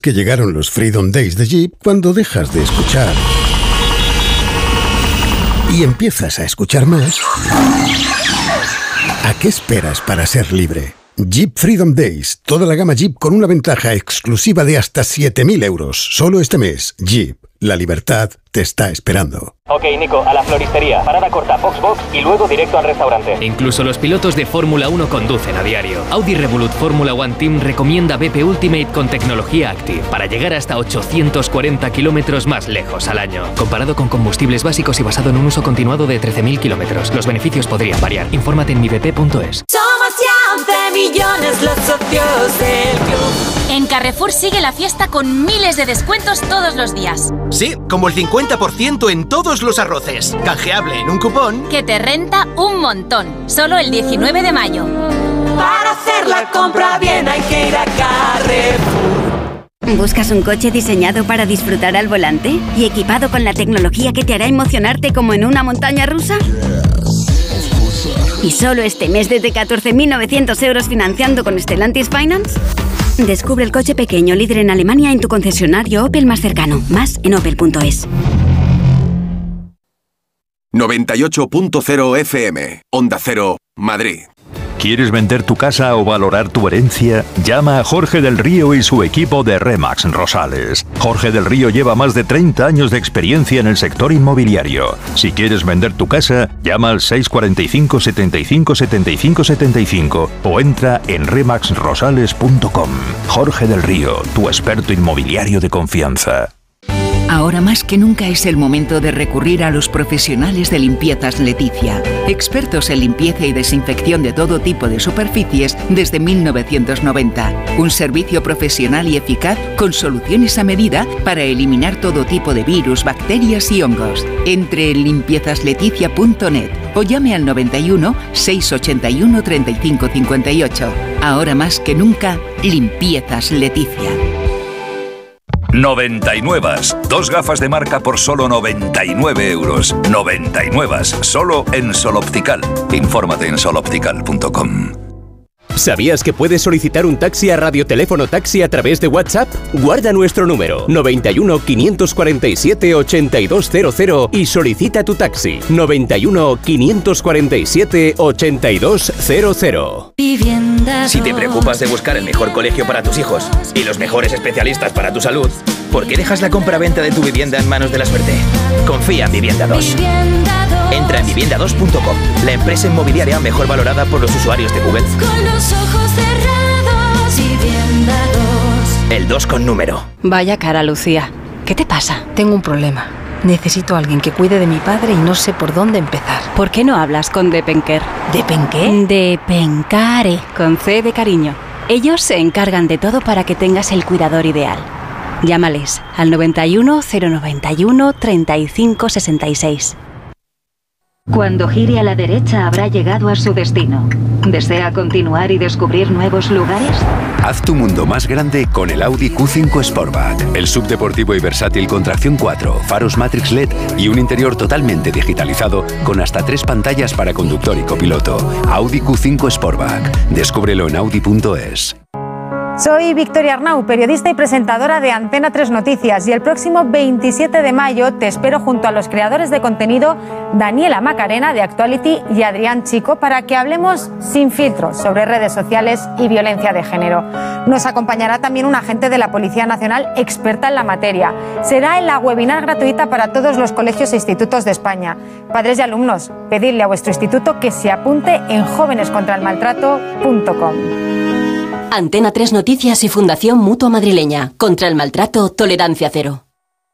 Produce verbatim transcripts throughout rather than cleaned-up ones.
que llegaron los Freedom Days de Jeep cuando dejas de escuchar y empiezas a escuchar más. ¿A qué esperas para ser libre? Jeep Freedom Days, toda la gama Jeep con una ventaja exclusiva de hasta siete mil euros. Solo este mes. Jeep, la libertad te está esperando. Ok, Nico, a la floristería. Parada corta, box box y luego directo al restaurante. Incluso los pilotos de Fórmula uno conducen a diario. Audi Revolut Fórmula One Team recomienda B P Ultimate con tecnología Active para llegar hasta ochocientos cuarenta kilómetros más lejos al año. Comparado con combustibles básicos y basado en un uso continuado de trece mil kilómetros, los beneficios podrían variar. Infórmate en mi b p punto es. Somos ya once millones los socios del club. En Carrefour sigue la fiesta con miles de descuentos todos los días. Sí, como el cincuenta por ciento en todos los arroces. Canjeable en un cupón que te renta un montón. Solo el diecinueve de mayo. Para hacer la compra bien hay que ir a Carrefour. ¿Buscas un coche diseñado para disfrutar al volante y equipado con la tecnología que te hará emocionarte como en una montaña rusa? ¿Y solo este mes desde catorce mil novecientos euros financiando con Stellantis Finance? Descubre el coche pequeño líder en Alemania en tu concesionario Opel más cercano. Más en opel punto es. noventa y ocho punto cero F M, Onda Cero, Madrid. ¿Quieres vender tu casa o valorar tu herencia? Llama a Jorge del Río y su equipo de Remax Rosales. Jorge del Río lleva más de treinta años de experiencia en el sector inmobiliario. Si quieres vender tu casa, llama al seis cuatro cinco, setenta y cinco, setenta y cinco, setenta y cinco o entra en remax rosales punto com. Jorge del Río, tu experto inmobiliario de confianza. Ahora más que nunca es el momento de recurrir a los profesionales de Limpiezas Leticia, expertos en limpieza y desinfección de todo tipo de superficies desde mil novecientos noventa. Un servicio profesional y eficaz con soluciones a medida para eliminar todo tipo de virus, bacterias y hongos. Entre en limpiezas leticia punto net o llame al noventa y uno, seiscientos ochenta y uno, treinta y cinco cincuenta y ocho. Ahora más que nunca, Limpiezas Leticia. noventa y nueve. Dos gafas de marca por solo noventa y nueve euros. noventa y nueve. Solo en Sol Optical. Infórmate en sol optical punto com. ¿Sabías que puedes solicitar un taxi a Radioteléfono Taxi a través de WhatsApp? Guarda nuestro número noventa y uno, quinientos cuarenta y siete, ochenta y dos cero cero y solicita tu taxi noventa y uno, quinientos cuarenta y siete, ochenta y dos cero cero. Si te preocupas de buscar el mejor colegio para tus hijos y los mejores especialistas para tu salud, ¿por qué dejas la compra-venta de tu vivienda en manos de la suerte? Confía en Vivienda dos. Entra en vivienda dos punto com, la empresa inmobiliaria mejor valorada por los usuarios de Google. Con los ojos cerrados, Vivienda dos. El dos con número. Vaya cara, Lucía. ¿Qué te pasa? Tengo un problema. Necesito a alguien que cuide de mi padre y no sé por dónde empezar. ¿Por qué no hablas con Depenker? ¿Depenqué? Depencare, con C de cariño. Ellos se encargan de todo para que tengas el cuidador ideal. Llámales al noventa y uno, cero noventa y uno, treinta y cinco sesenta y seis. Cuando gire a la derecha habrá llegado a su destino. ¿Desea continuar y descubrir nuevos lugares? Haz tu mundo más grande con el Audi Q cinco Sportback. El subdeportivo y versátil con tracción cuatro, faros Matrix L E D y un interior totalmente digitalizado con hasta tres pantallas para conductor y copiloto. Audi Q cinco Sportback. Descúbrelo en audi punto es. Soy Victoria Arnau, periodista y presentadora de Antena tres Noticias, y el próximo veintisiete de mayo te espero junto a los creadores de contenido Daniela Macarena de Actuality y Adrián Chico para que hablemos sin filtros sobre redes sociales y violencia de género. Nos acompañará también un agente de la Policía Nacional experta en la materia. Será en la webinar gratuita para todos los colegios e institutos de España. Padres y alumnos, pedidle a vuestro instituto que se apunte en jóvenes contra el maltrato punto com. Antena tres Noticias y Fundación Mutua Madrileña. Contra el maltrato, tolerancia cero.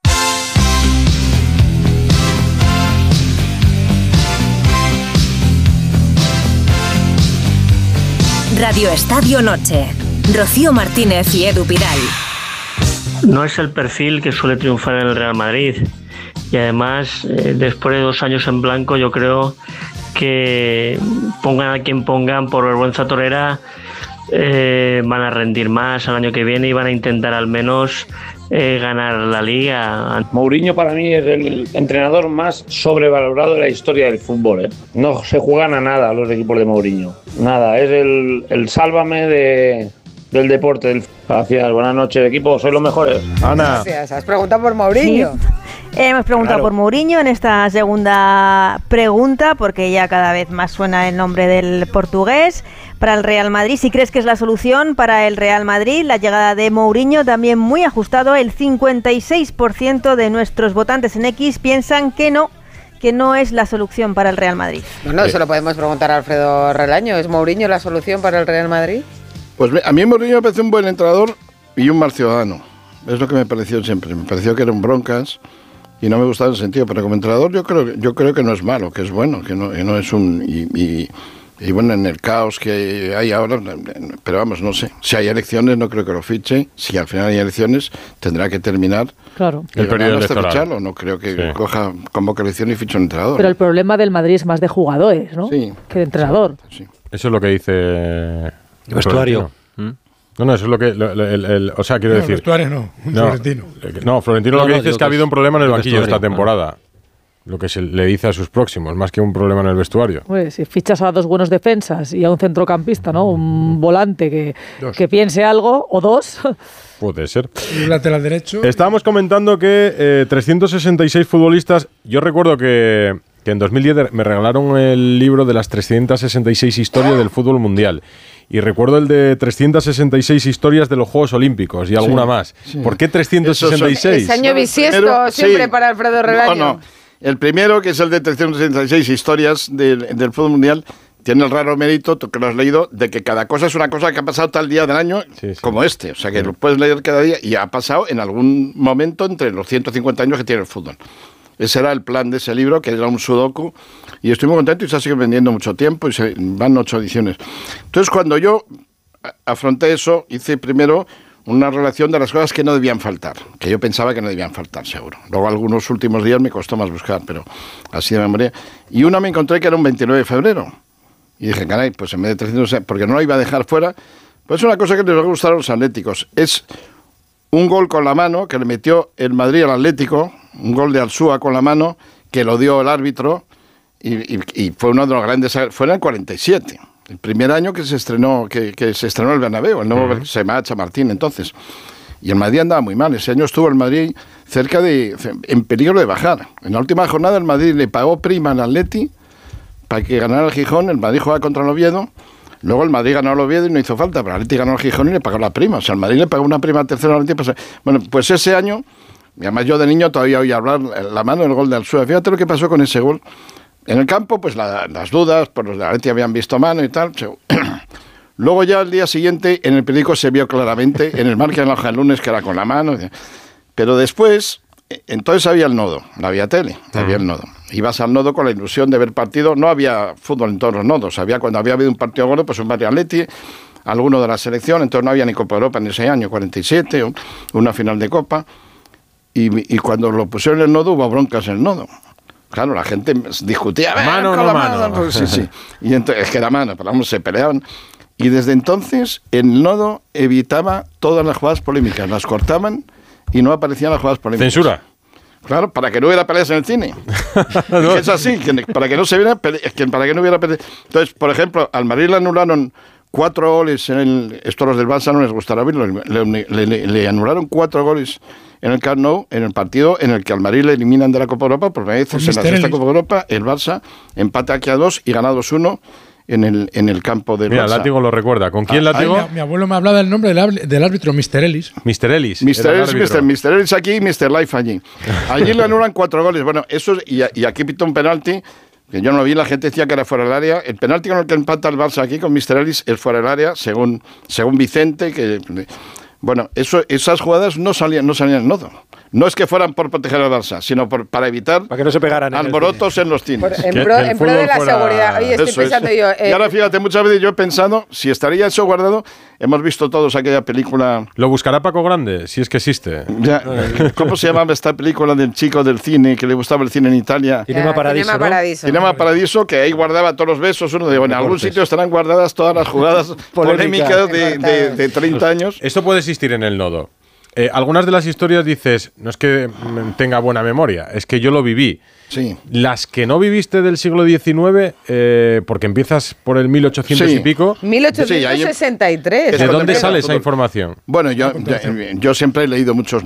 Radio Estadio Noche. Rocío Martínez y Edu Pidal. No es el perfil que suele triunfar en el Real Madrid. Y además, eh, después de dos años en blanco, yo creo que pongan a quien pongan por vergüenza torera, Eh, van a rendir más el año que viene y van a intentar al menos eh, ganar la liga. Mourinho para mí es el entrenador más sobrevalorado de la historia del fútbol, ¿eh? No se juegan a nada los equipos de Mourinho, nada, es el, el sálvame de, del deporte. Del... Gracias, buenas noches, equipo, sois los mejores. Ana. Gracias, has preguntado por Mourinho. Sí. Hemos preguntado claro. por Mourinho en esta segunda pregunta, porque ya cada vez más suena el nombre del portugués para el Real Madrid. Si crees que es la solución para el Real Madrid, la llegada de Mourinho, también muy ajustado. El cincuenta y seis por ciento de nuestros votantes en X piensan que no, que no es la solución para el Real Madrid. Bueno, eso lo podemos preguntar a Alfredo Relaño. ¿Es Mourinho la solución para el Real Madrid? Pues a mí Mourinho me parece un buen entrenador y un mal ciudadano. Es lo que me pareció siempre. Me pareció que era un broncas y no me gustaba el sentido, pero como entrenador yo creo, yo creo que no es malo, que es bueno, que no, que no es un... Y, y, y bueno, en el caos que hay ahora, pero vamos, no sé. Si hay elecciones no creo que lo fiche. Si al final hay elecciones tendrá que terminar claro. el periodo electoral. Ficharlo. No creo que sí. coja, convoque elecciones y fiche un entrenador. Pero el problema del Madrid es más de jugadores, ¿no? Sí. Que de entrenador. Sí. Eso es lo que dice... El vestuario. No, no, eso es lo que... Lo, el, el, el, o sea, quiero no, decir... El vestuario no, no Florentino. No, Florentino no, lo que no, dice es que ha habido un problema en el banquillo esta temporada. Ah. Lo que se le dice a sus próximos, más que un problema en el vestuario. Pues si fichas a dos buenos defensas y a un centrocampista, ¿no? Un volante que, que piense algo, o dos... Puede ser. Un lateral derecho. Estábamos comentando que eh, trescientos sesenta y seis futbolistas... Yo recuerdo que... que en dos mil diez me regalaron el libro de las trescientas sesenta y seis historias del fútbol mundial. Y recuerdo el de trescientas sesenta y seis historias de los Juegos Olímpicos y alguna sí, más. Sí. ¿Por qué trescientos sesenta y seis? Es año bisiesto primero, siempre sí. para Alfredo Relaño. No, no. El primero, que es el de trescientas sesenta y seis historias del, del fútbol mundial, tiene el raro mérito, tú que lo has leído, de que cada cosa es una cosa que ha pasado tal día del año sí, sí. como este. O sea, que sí. lo puedes leer cada día y ha pasado en algún momento entre los ciento cincuenta años que tiene el fútbol. Ese era el plan de ese libro, que era un sudoku, y estoy muy contento y se ha seguido vendiendo mucho tiempo y se van ocho ediciones. Entonces, cuando yo afronté eso, hice primero una relación de las cosas que no debían faltar, que yo pensaba que no debían faltar, seguro. Luego, algunos últimos días me costó más buscar, pero así de memoria. Y una me encontré que era un veintinueve de febrero. Y dije, caray, pues en vez de trescientos, porque no lo iba a dejar fuera, pues es una cosa que les va a gustar a los atléticos. Es un gol con la mano que le metió el Madrid al Atlético, un gol de Alsúa con la mano, que lo dio el árbitro, y, y, y fue uno de los grandes, fue en el cuarenta y siete, el primer año que se estrenó, que, que se estrenó el Bernabéu, el nuevo uh-huh. se llamaba Chamartín entonces. Y el Madrid andaba muy mal, ese año estuvo el Madrid cerca de, en peligro de bajar. En la última jornada el Madrid le pagó prima al Atleti para que ganara el Gijón, el Madrid jugaba contra el Oviedo. Luego el Madrid ganó al Oviedo y no hizo falta, pero el Atleti ganó al Gijón y le pagó la prima. O sea, el Madrid le pagó una prima al tercero al Atleti. Pues, bueno, pues ese año, y además yo de niño todavía oía hablar la mano del gol de Alsúa. Fíjate lo que pasó con ese gol. En el campo, pues la, las dudas, por los de Atleti habían visto mano y tal. Luego ya al día siguiente, en el periódico se vio claramente, en el marca en la hoja del lunes, que era con la mano. Pero después, entonces había el nodo, no había tele, había el nodo. Ibas al nodo con la ilusión de ver partido. No había fútbol en todos los nodos. Había, cuando había habido un partido gordo, pues un Madrid Atleti, alguno de la selección. Entonces no había ni Copa Europa en ese año, cuarenta y siete, una final de Copa. Y, y cuando lo pusieron en el nodo, hubo broncas en el nodo. Claro, la gente discutía. Mano o no mano. mano. Pues, sí, sí. Y entonces, es que era mano, pero vamos, se peleaban. Y desde entonces, el nodo evitaba todas las jugadas polémicas. Las cortaban y no aparecían las jugadas polémicas. ¿Censura? Claro, para que no hubiera peleas en el cine. no. Es así, que para que no se viera pele- que para que no hubiera peleas. Entonces, por ejemplo, al Madrid le anularon cuatro goles en el... Esto a los del Barça no les gustará verlo. Le, le, le, le anularon cuatro goles en el Camp Nou, en el partido en el que al Madrid le eliminan de la Copa Europa, por primera vez en la sexta Copa Europa, el Barça empata aquí a dos y gana dos uno en el, en el campo del Mira, Barça. Látigo lo recuerda. ¿Con quién ah, Látigo? Ay, mi, mi abuelo me hablaba del nombre del, del árbitro, mister Ellis. mister Ellis. mister Ellis, mister mister Ellis aquí y mister Life allí. Allí le anulan cuatro goles. Bueno, eso es, y, y aquí pitó un penalti, que yo no lo vi, la gente decía que era fuera del área. El penalti con el que empata el Barça aquí con mister Ellis es fuera del área, según, según Vicente, que... Bueno, eso, esas jugadas no salían, no salían en nodo. No es que fueran por proteger al Barça, sino por, para evitar para que no se pegaran alborotos en, en los cines. Por, en, pro, en pro de la fuera... seguridad. Oye, estoy eso pensando es. yo... Eh... Y ahora fíjate, muchas veces yo he pensado, si estaría eso guardado, hemos visto todos aquella película... ¿Lo buscará Paco Grande? Si es que existe. Ya, ¿cómo se llamaba esta película del chico del cine, que le gustaba el cine en Italia? Cinema Paradiso, Cinema ¿no? Paradiso. Cinema Paradiso, que ahí guardaba todos los besos. Uno digo, en algún sitio estarán guardadas todas las jugadas polémicas de, de, de treinta años. Esto puede existir en el nodo. eh, algunas de las historias dices, no es que tenga buena memoria, es que yo lo viví. Sí. Las que no viviste del siglo diecinueve, eh, porque empiezas por el mil ochocientos Sí. y pico. mil ochocientos sesenta y tres. ¿De dónde sale esa información? Bueno, yo, yo, yo siempre he leído muchos